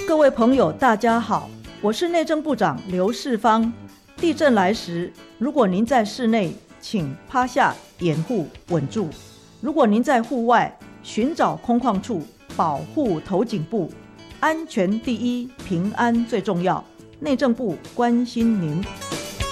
各位朋友大家好，我是内政部长刘世芳。地震来时，如果您在室内，请趴下掩护稳住；如果您在户外，寻找空旷处保护头颈部。安全第一，平安最重要。内政部关心您。